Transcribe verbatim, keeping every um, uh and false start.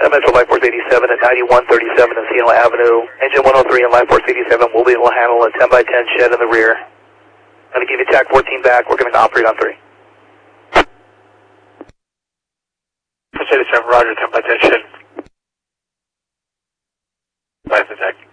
Metro Life Force eighty-seven at ninety-one thirty-seven Encino Avenue. Engine one oh three and Life Force eighty-seven will be able to handle a ten by ten shed in the rear. I'm going to give you T A C fourteen back. We're going to operate on three. eighty-seven, Roger, ten by ten shed. Bye, T A C.